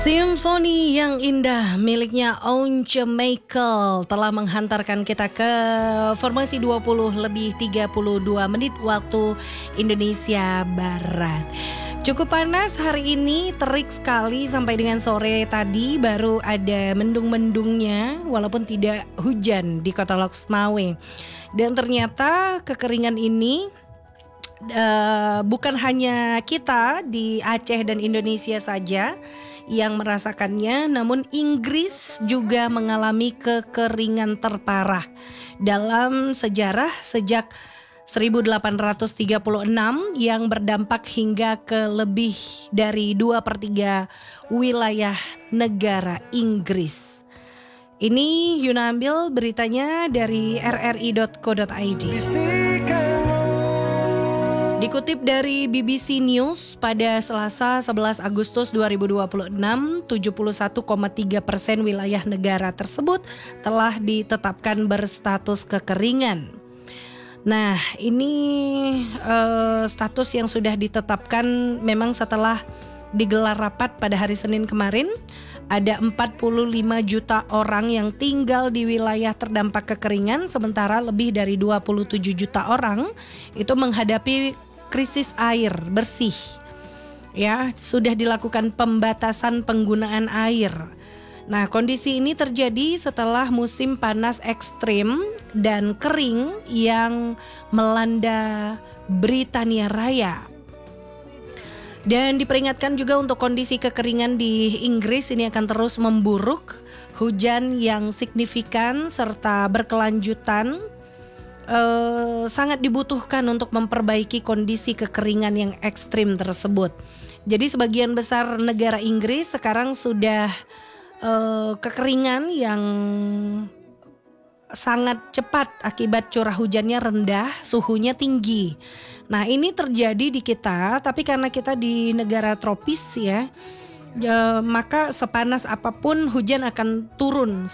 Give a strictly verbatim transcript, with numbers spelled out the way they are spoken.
Simfoni yang indah miliknya Once Michael telah menghantarkan kita ke formasi dua puluh lebih tiga puluh dua menit waktu Indonesia Barat. Cukup panas hari ini, terik sekali sampai dengan sore tadi baru ada mendung-mendungnya walaupun tidak hujan di Kota Loksmawe. Dan ternyata kekeringan ini uh, bukan hanya kita di Aceh dan Indonesia saja yang merasakannya, namun Inggris juga mengalami kekeringan terparah dalam sejarah sejak seribu delapan ratus tiga puluh enam yang berdampak hingga ke lebih dari dua per tiga wilayah negara Inggris. Ini Yuna ambil beritanya dari r r i dot co dot i d. Dikutip dari B B C News, pada Selasa sebelas Agustus dua ribu dua puluh enam, tujuh puluh satu koma tiga persen wilayah negara tersebut telah ditetapkan berstatus kekeringan. Nah, ini uh, status yang sudah ditetapkan memang setelah digelar rapat pada hari Senin kemarin. Ada empat puluh lima juta orang yang tinggal di wilayah terdampak kekeringan, sementara lebih dari dua puluh tujuh juta orang itu menghadapi krisis air bersih. Ya, sudah dilakukan pembatasan penggunaan air. Nah, kondisi ini terjadi setelah musim panas ekstrim dan kering yang melanda Britania Raya. Dan diperingatkan juga untuk kondisi kekeringan di Inggris ini akan terus memburuk. Hujan yang signifikan serta berkelanjutan eh, sangat dibutuhkan untuk memperbaiki kondisi kekeringan yang ekstrim tersebut. Jadi sebagian besar negara Inggris sekarang sudah eh, kekeringan yang sangat cepat akibat curah hujannya rendah, suhunya tinggi. Nah, ini terjadi di kita, tapi karena kita di negara tropis ya, ya maka sepanas apapun hujan akan turun